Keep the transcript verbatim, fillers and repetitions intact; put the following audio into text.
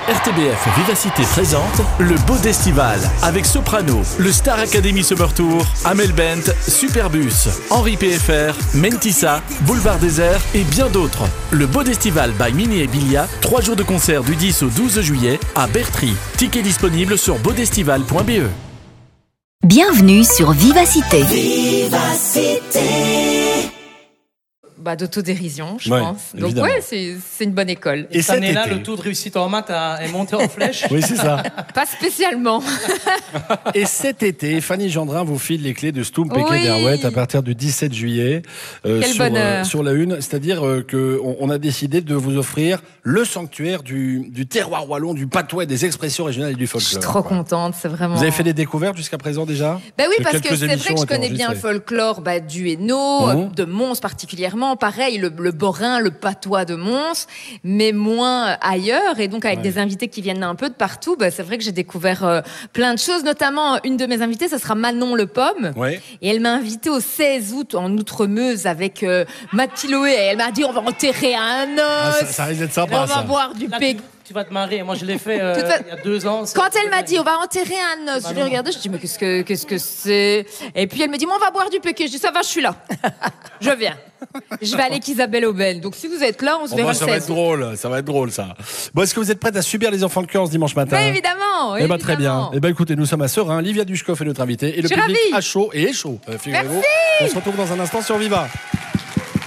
R T B F Vivacité présente le Beau d'Estival avec Soprano, le Star Academy Summer Tour, Amel Bent, Superbus, Henri P F R, Mentissa, Boulevard Désert et bien d'autres. Le Beau d'Estival by Mini et Bilia, trois jours de concert du dix au douze juillet à Bertry. Tickets disponibles sur beaudestival point b e. Bienvenue sur Vivacité. Vivacité. Bah, d'autodérision, je ouais, pense. Donc évidemment. ouais, c'est, c'est une bonne école. Et Cette année-là, été... le taux de réussite en maths a- est monté en flèche. Oui, c'est ça. Pas spécialement. Et cet été, Fanny Gendrin vous file les clés de Stoom Péquet Oui. d'Arouette à partir du dix-sept juillet. euh, Quel sur, bonheur. euh, sur la une. C'est-à-dire euh, qu'on on a décidé de vous offrir le sanctuaire du, du terroir wallon, du patois, des expressions régionales et du Je folklore. suis trop contente, c'est vraiment... Vous avez fait des découvertes jusqu'à présent déjà? Bah oui, Que parce que quelques c'est vrai émissions que je ont été connais bien le enregistrées. folklore bah, du Hainaut, Mhm. euh, de Mons particulièrement. Pareil, le, le Borin, le patois de Mons, mais moins ailleurs. Et donc, avec Ouais. des invités qui viennent un peu de partout, bah, c'est vrai que j'ai découvert euh, plein de choses. Notamment, une de mes invitées, ce sera Manon Le Pomme. Ouais. Et elle m'a invitée au seize août en Outre-Meuse avec euh, Mathilde. Et elle m'a dit, on va enterrer un os. Ah, ça, ça risque d'être Et sympa, on va ça. boire du Là, P. tu, tu vas te marrer. Moi, je l'ai fait euh, Toute fa- il y a deux ans. C'est- Quand elle m'a dit on va enterrer un os, je l'ai regardé, je dis mais qu'est-ce que qu'est-ce que c'est? Et puis elle me dit mais on va boire du péquet. Je dis ça va, je suis là. Je viens. Je vais aller avec Isabelle Aubel. Donc si vous êtes là, on se Oh, verra bah, le ça va être seize. drôle, ça va être drôle ça. Bon, est-ce que vous êtes prête à subir les enfants de cœur ce dimanche matin? Mais évidemment. Eh ben très bien. évidemment. Eh ben écoutez, nous sommes à Serein. Livia Dushkoff est notre invitée et le Je suis public ravie. a chaud et est chaud. Euh, figurez-vous. Merci. On se retrouve dans un instant sur Viva.